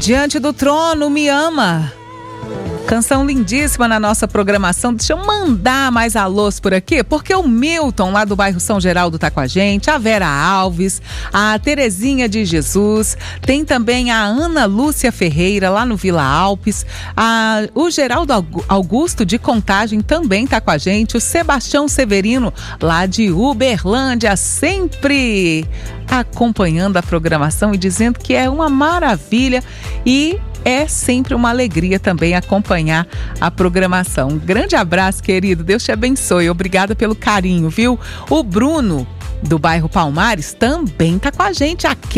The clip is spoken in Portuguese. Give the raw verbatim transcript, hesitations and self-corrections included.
Diante do trono, me ama. Canção lindíssima na nossa programação. Deixa eu mandar mais alôs por aqui, porque o Milton, lá do bairro São Geraldo, tá com a gente, a Vera Alves, a Terezinha de Jesus, tem também a Ana Lúcia Ferreira, lá no Vila Alpes, a, o Geraldo Augusto de Contagem também tá com a gente, o Sebastião Severino, lá de Uberlândia, sempre acompanhando a programação e dizendo que é uma maravilha e é sempre uma alegria também acompanhar a programação. Um grande abraço, querido. Deus te abençoe. Obrigada pelo carinho, viu? O Bruno, do bairro Palmares, também tá com a gente aqui.